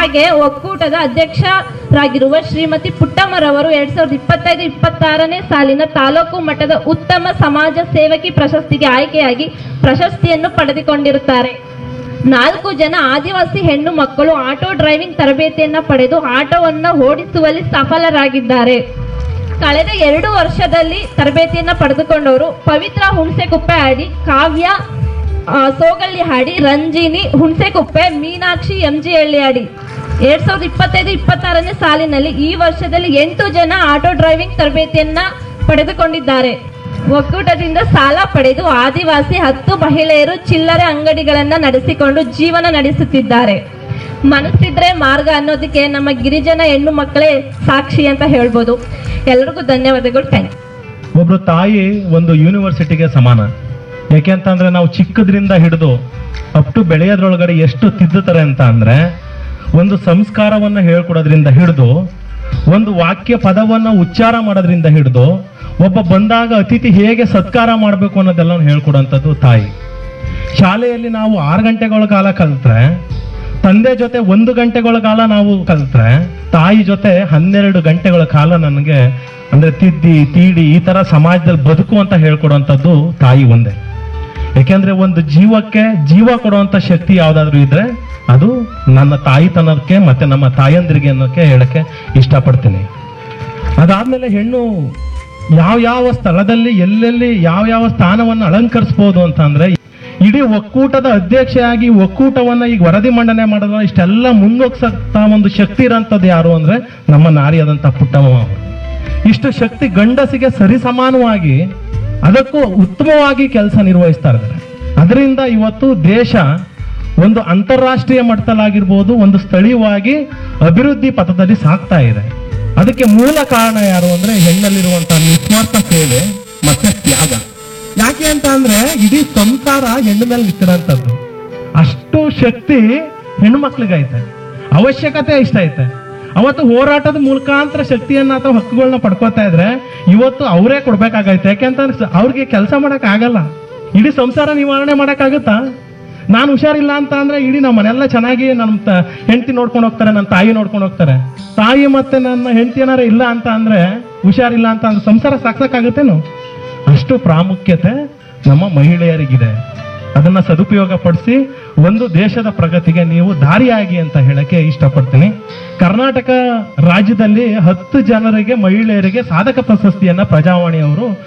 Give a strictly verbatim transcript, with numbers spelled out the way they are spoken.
ಹಾಗೆ ಒಕ್ಕೂಟದ ಅಧ್ಯಕ್ಷರಾಗಿರುವ ಶ್ರೀಮತಿ ಪುಟ್ಟಮ್ಮರವರು ಎರಡ್ ಸಾವಿರದ ಇಪ್ಪತ್ತೈದು ಇಪ್ಪತ್ತಾರನೇ ಸಾಲಿನ ತಾಲೂಕು ಮಟ್ಟದ ಉತ್ತಮ ಸಮಾಜ ಸೇವಕಿ ಪ್ರಶಸ್ತಿಗೆ ಆಯ್ಕೆಯಾಗಿ ಪ್ರಶಸ್ತಿಯನ್ನು ಪಡೆದುಕೊಂಡಿರುತ್ತಾರೆ. ನಾಲ್ಕು ಜನ ಆದಿವಾಸಿ ಹೆಣ್ಣು ಮಕ್ಕಳು ಆಟೋ ಡ್ರೈವಿಂಗ್ ತರಬೇತಿಯನ್ನ ಪಡೆದು ಆಟೋವನ್ನು ಓಡಿಸುವಲ್ಲಿ ಸಫಲರಾಗಿದ್ದಾರೆ. ಕಳೆದ ಎರಡು ವರ್ಷದಲ್ಲಿ ತರಬೇತಿಯನ್ನ ಪಡೆದುಕೊಂಡವರು ಪವಿತ್ರ ಹುಣಸೆಕುಪ್ಪೆ ಹಾಡಿ, ಕಾವ್ಯ ಸೋಗಳ್ಳಿ ಹಾಡಿ, ರಂಜಿನಿ ಹುಣಸೆಕುಪ್ಪೆ, ಮೀನಾಕ್ಷಿ ಎಂಜಿಹಳ್ಳಿ ಹಾಡಿ ಎರಡ್ ಸಾವಿರದ ಇಪ್ಪತ್ತೈದು ಇಪ್ಪತ್ತಾರನೇ ಸಾಲಿನಲ್ಲಿ ಈ ವರ್ಷದಲ್ಲಿ ಎಂಟು ಜನ ಆಟೋ ಡ್ರೈವಿಂಗ್ ತರಬೇತಿಯನ್ನ ಪಡೆದುಕೊಂಡಿದ್ದಾರೆ. ಒಕ್ಕೂಟದಿಂದ ಸಾಲ ಪಡೆದು ಆದಿವಾಸಿ ಹತ್ತು ಮಹಿಳೆಯರು ಚಿಲ್ಲರೆ ಅಂಗಡಿಗಳನ್ನ ನಡೆಸಿಕೊಂಡು ಜೀವನ ನಡೆಸುತ್ತಿದ್ದಾರೆ. ಮನಸ್ಸಿದ್ರೆ ಮಾರ್ಗ ಅನ್ನೋದಕ್ಕೆ ನಮ್ಮ ಗಿರಿಜನ ಹೆಣ್ಣು ಮಕ್ಕಳೇ ಸಾಕ್ಷಿ ಅಂತ ಹೇಳ್ಬೋದು. ಎಲ್ಲರಿಗೂ ಧನ್ಯವಾದಗಳು. Thank you. ಒಬ್ರು ತಾಯಿ ಒಂದು ಯೂನಿವರ್ಸಿಟಿಗೆ ಸಮಾನ. ಯಾಕೆಂತಂದ್ರೆ ನಾವು ಚಿಕ್ಕದ್ರಿಂದ ಹಿಡಿದು ಅಪ್ ಟು ಬೆಳೆಯೋದ್ರೊಳಗಡೆ ಎಷ್ಟು ತಿದ್ದುತ್ತಾರೆ ಅಂತ ಅಂದ್ರೆ, ಒಂದು ಸಂಸ್ಕಾರವನ್ನ ಹೇಳ್ಕೊಡೋದ್ರಿಂದ ಹಿಡಿದು, ಒಂದು ವಾಕ್ಯ ಪದವನ್ನ ಉಚ್ಚಾರ ಮಾಡೋದ್ರಿಂದ ಹಿಡಿದು, ಒಬ್ಬ ಬಂದಾಗ ಅತಿಥಿ ಹೇಗೆ ಸತ್ಕಾರ ಮಾಡಬೇಕು ಅನ್ನೋದೆಲ್ಲ ಹೇಳ್ಕೊಡೋಂಥದ್ದು ತಾಯಿ. ಶಾಲೆಯಲ್ಲಿ ನಾವು ಆರು ಗಂಟೆಗಳ ಕಾಲ ಕಲಿತ್ರೆ, ತಂದೆ ಜೊತೆ ಒಂದು ಗಂಟೆಗಳ ಕಾಲ ನಾವು ಕಲಿತ್ರೆ, ತಾಯಿ ಜೊತೆ ಹನ್ನೆರಡು ಗಂಟೆಗಳ ಕಾಲ ನನಗೆ ಅಂದ್ರೆ ತಿದ್ದಿ ತೀಡಿ ಈ ತರ ಸಮಾಜದಲ್ಲಿ ಬದುಕು ಅಂತ ಹೇಳ್ಕೊಡುವಂಥದ್ದು ತಾಯಿ ಒಂದೇ. ಯಾಕೆಂದ್ರೆ ಒಂದು ಜೀವಕ್ಕೆ ಜೀವ ಕೊಡುವಂತ ಶಕ್ತಿ ಯಾವ್ದಾದ್ರು ಇದ್ರೆ ಅದು ನನ್ನ ತಾಯಿತನಕ್ಕೆ ಮತ್ತೆ ನಮ್ಮ ತಾಯಂದ್ರಿಗೆ ಅನ್ನೋಕೆ ಹೇಳಕ್ಕೆ ಇಷ್ಟಪಡ್ತೀನಿ. ಅದಾದ್ಮೇಲೆ ಹೆಣ್ಣು ಯಾವ ಯಾವ ಸ್ಥಳದಲ್ಲಿ ಎಲ್ಲೆಲ್ಲಿ ಯಾವ ಯಾವ ಸ್ಥಾನವನ್ನು ಅಲಂಕರಿಸಬಹುದು ಅಂತ ಅಂದ್ರೆ, ಇಡೀ ಒಕ್ಕೂಟದ ಅಧ್ಯಕ್ಷೆಯಾಗಿ ಒಕ್ಕೂಟವನ್ನ ಈಗ ವರದಿ ಮಂಡನೆ ಮಾಡಿದ್ರೆ ಇಷ್ಟೆಲ್ಲ ಮುನ್ನೋಗ್ಸಕ್ತ ಒಂದು ಶಕ್ತಿ ಇರೋಂಥದ್ದು ಯಾರು ಅಂದ್ರೆ ನಮ್ಮ ನಾರಿಯಾದಂತ ಪುಟ್ಟಮ್ಮ ಅವರು. ಇಷ್ಟು ಶಕ್ತಿ ಗಂಡಸಿಗೆ ಸರಿಸಮಾನವಾಗಿ ಅದಕ್ಕೂ ಉತ್ತಮವಾಗಿ ಕೆಲಸ ನಿರ್ವಹಿಸ್ತಾ ಇದ್ದಾರೆ. ಅದರಿಂದ ಇವತ್ತು ದೇಶ ಒಂದು ಅಂತಾರಾಷ್ಟ್ರೀಯ ಮಟ್ಟದಲ್ಲಾಗಿರ್ಬೋದು, ಒಂದು ಸ್ಥಳೀಯವಾಗಿ ಅಭಿವೃದ್ಧಿ ಪಥದಲ್ಲಿ ಸಾಗ್ತಾ ಇದೆ. ಅದಕ್ಕೆ ಮೂಲ ಕಾರಣ ಯಾರು ಅಂದ್ರೆ ಹೆಣ್ಣಲ್ಲಿರುವಂತಹ ನಿಸ್ವಾರ್ಥ ಸೇವೆ ಮತ್ತೆ ತ್ಯಾಗ. ಯಾಕೆ ಅಂತ ಅಂದ್ರೆ ಇಡೀ ಸಂಸಾರ ಹೆಣ್ಣು ಮೇಲೆ ನಿಂತಿರೋಂಥದ್ದು. ಅಷ್ಟು ಶಕ್ತಿ ಹೆಣ್ಣು ಮಕ್ಳಿಗೈತೆ, ಅವಶ್ಯಕತೆ ಇಷ್ಟ ಐತೆ. ಅವತ್ತು ಹೋರಾಟದ ಮುಖಾಂತರ ಶಕ್ತಿಯನ್ನ ಅಥವಾ ಹಕ್ಕುಗಳನ್ನ ಪಡ್ಕೋತಾ ಇದ್ರೆ ಇವತ್ತು ಅವರೇ ಕೊಡ್ಬೇಕಾಗೈತೆ. ಯಾಕೆಂತಂದ್ರೆ ಅವ್ರಿಗೆ ಕೆಲಸ ಮಾಡಕ್ ಆಗಲ್ಲ, ಇಡೀ ಸಂಸಾರ ನಿವಾರಣೆ ಮಾಡಕ್ ಆಗುತ್ತಾ? ನಾನು ಹುಷಾರಿಲ್ಲ ಅಂತ ಅಂದ್ರೆ ಇಡೀ ನಮ್ಮ ಮನೆಲ್ಲ ಚೆನ್ನಾಗಿ ನಮ್ಮ ಹೆಂಡತಿ ನೋಡ್ಕೊಂಡು ಹೋಗ್ತಾರೆ, ನನ್ನ ತಾಯಿ ನೋಡ್ಕೊಂಡು ಹೋಗ್ತಾರೆ. ತಾಯಿ ಮತ್ತೆ ನನ್ನ ಹೆಂಡತಿ ಏನಾರ ಇಲ್ಲ ಅಂತ ಅಂದ್ರೆ, ಹುಷಾರಿಲ್ಲ ಅಂತ ಅಂದ್ರೆ ಸಂಸಾರ ಸಾಕ್ಸಕ್ಕಾಗುತ್ತೇನು? ಅಷ್ಟು ಪ್ರಾಮುಖ್ಯತೆ ನಮ್ಮ ಮಹಿಳೆಯರಿಗಿದೆ. ಅದನ್ನ ಸದುಪಯೋಗ ಪಡಿಸಿ ಒಂದು ದೇಶದ ಪ್ರಗತಿಗೆ ನೀವು ದಾರಿಯಾಗಿ ಅಂತ ಹೇಳಕ್ಕೆ ಇಷ್ಟಪಡ್ತೀನಿ. ಕರ್ನಾಟಕ ರಾಜ್ಯದಲ್ಲಿ ಹತ್ತು ಜನರಿಗೆ ಮಹಿಳೆಯರಿಗೆ ಸಾಧಕ ಪ್ರಶಸ್ತಿಯನ್ನ ಪ್ರಜಾವಾಣಿಯವರು